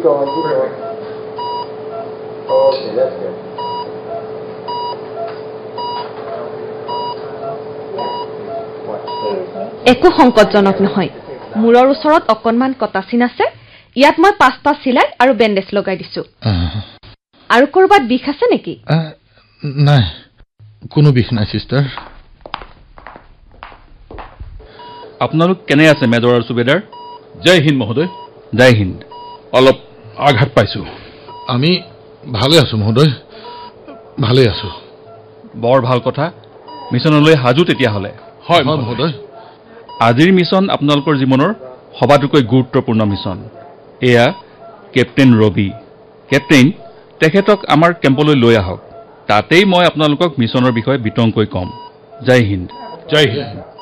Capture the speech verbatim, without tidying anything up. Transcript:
going, keep going. Okay, that's good. একো সংকটজনক নহয় মূৰৰ ওচৰত অকণমান কটাচিন আছে ইয়াত মই পাঁচটা চিলাই আৰু বেণ্ডেজ লগাই দিছো আৰু কৰবাত বিষ আছে নেকি নাই কোনো বিষ নাই সিস্টাৰ আপোনালোক কেনে আছে মেজৰ আৰু সুবেদাৰ জয় হিন্দ মহোদয় জয় হিন্দ অলপ আঘাত পাইছো আমি ভালে আছো মহোদয় ভালে আছো বৰ ভাল কথা মিছনলৈ হাজু তেতিয়া হলে হয় মহোদয় আজিৰ মিছন আপোনালোকৰ জীৱনৰ সবাতোকৈ গুৰুত্বপূৰ্ণ মিছন এয়া কেপ্টেইন ৰবি কেপ্টেইন তেখেতক আমাৰ কেম্পলৈ লৈ আহক তাতেই মই আপোনালোকক মিছনৰ বিষয়ে বিতংকৈ কম জয় হিন্দ জয় হিন্দ